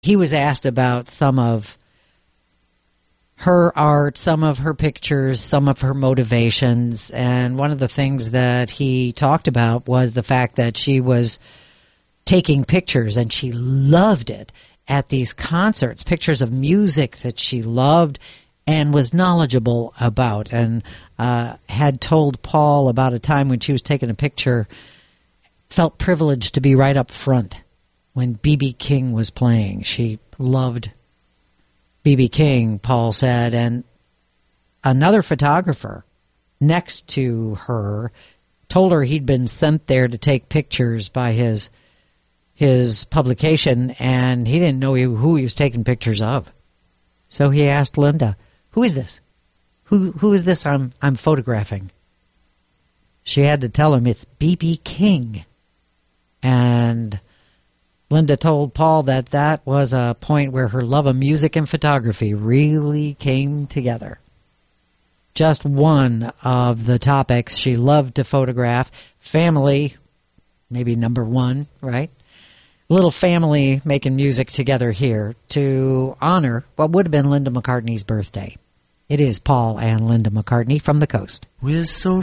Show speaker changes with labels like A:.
A: he was asked about some of her art, some of her pictures, some of her motivations. And one of the things that he talked about was the fact that she was taking pictures, and she loved it, at these concerts, pictures of music that she loved and was knowledgeable about, and had told Paul about a time when she was taking a picture, felt privileged to be right up front when B.B. King was playing. She loved B.B. King, Paul said, and another photographer next to her told her he'd been sent there to take pictures by his publication, and he didn't know who he was taking pictures of. So he asked Linda, "Who is this? Who is this I'm photographing?" She had to tell him it's B.B. King. And Linda told Paul that was a point where her love of music and photography really came together. Just one of the topics she loved to photograph. Family, maybe number one, right? Little family making music together here to honor what would have been Linda McCartney's birthday. It is Paul and Linda McCartney from the coast.
B: We're so